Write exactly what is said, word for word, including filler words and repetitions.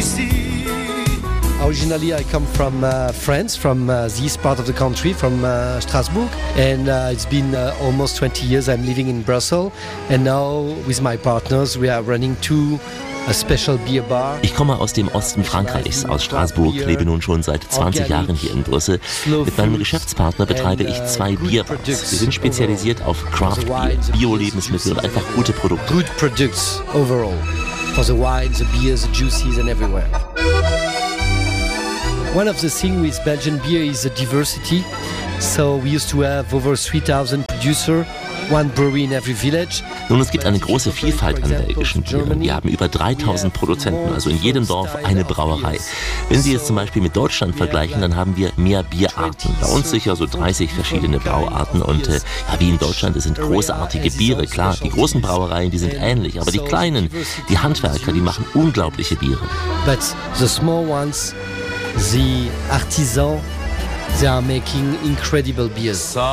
ici. Originally, I come from uh, France, from uh, the east part of the country, from uh, Strasbourg, and uh, it's been uh, almost twenty years I'm living in Brussels, and now with my partners we are running two a special beer bar. Ich komme aus dem Osten Frankreichs, aus Straßburg, lebe nun schon seit zwanzig Jahren hier in Brüssel. Mit meinem Geschäftspartner betreibe ich zwei Bierbars. Wir sind spezialisiert auf Craft Beer, Bio-Lebensmittel und einfach gute Produkte. Good products overall, for the wines, the beers, the juices and everywhere. One of the things with Belgian beer is the diversity. So we used to have over three thousand producers, one brewery in every village. Nun, es gibt eine große Vielfalt an belgischen Bieren. Wir haben über dreitausend Produzenten, also in jedem Dorf eine Brauerei. Wenn Sie es zum Beispiel mit Deutschland vergleichen, dann haben wir mehr Bierarten. Bei uns sicher so dreißig verschiedene Brauarten und äh, ja, wie in Deutschland, es sind großartige Biere. Klar, die großen Brauereien, die sind ähnlich, aber die kleinen, die Handwerker, die machen unglaubliche Biere. But the small ones, the artisans, they are making incredible beers.